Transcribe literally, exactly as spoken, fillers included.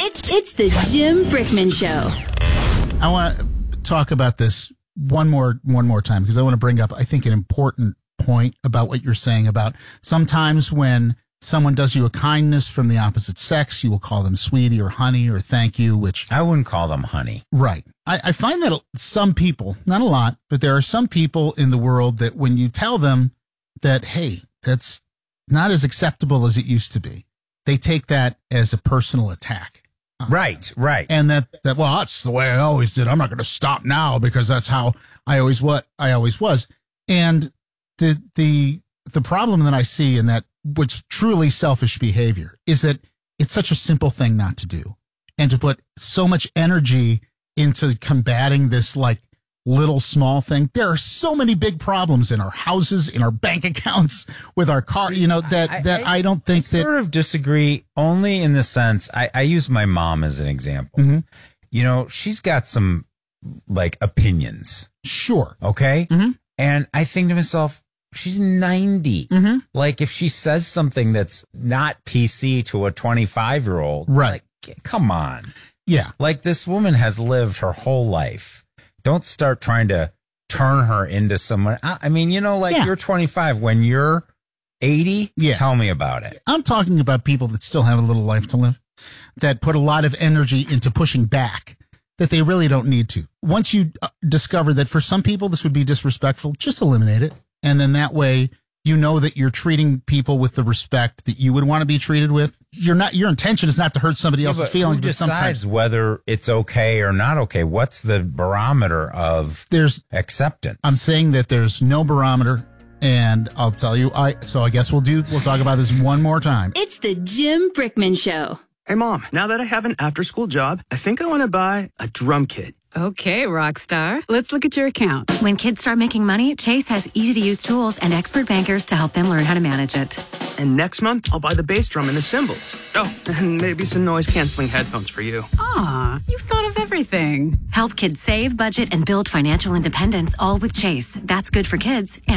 It's it's the Jim Brickman Show. I want to talk about this one more one more time because I want to bring up, I think, an important point about what you're saying about sometimes when someone does you a kindness from the opposite sex, you will call them sweetie or honey or thank you, which I wouldn't call them honey. Right. I, I find that some people, not a lot, but there are some people in the world that when you tell them that, hey, that's not as acceptable as it used to be, they take that as a personal attack. Right, right. And that, that, well, that's the way I always did. I'm not going to stop now because that's how I always what I always was. And the, the, the problem that I see in that, which truly selfish behavior, is that it's such a simple thing not to do. And to put so much energy into combating this like little small thing. There are so many big problems in our houses, in our bank accounts, with our car, you know, that, I, that I, I don't think I that. sort of disagree only in the sense, I, I use my mom as an example. Mm-hmm. You know, she's got some like opinions. Sure. Okay. Mm-hmm. And I think to myself, she's ninety. Mm-hmm. Like if she says something that's not P C to a twenty-five year old, right? Like, come on. Yeah. Like this woman has lived her whole life. Don't start trying to turn her into someone. I mean, you know, like yeah. you're twenty-five. When you're eighty, yeah. tell me about it. I'm talking about people that still have a little life to live, that put a lot of energy into pushing back, that they really don't need to. Once you discover that for some people this would be disrespectful, just eliminate it. And then that way, you know that you're treating people with the respect that you would want to be treated with. You're not. Your intention is not to hurt somebody yeah, else's but feelings. Who but decides sometimes whether it's okay or not okay? What's the barometer of there's acceptance? I'm saying that there's no barometer, and I'll tell you. I so I guess we'll do. We'll talk about this one more time. It's the Jim Brickman Show. Hey, Mom, now that I have an after-school job, I think I want to buy a drum kit. Okay, rock star. Let's look at your account. When kids start making money, Chase has easy-to-use tools and expert bankers to help them learn how to manage it. And next month, I'll buy the bass drum and the cymbals. Oh, and maybe some noise-canceling headphones for you. Aw, you've thought of everything. Help kids save, budget, and build financial independence, all with Chase. That's good for kids and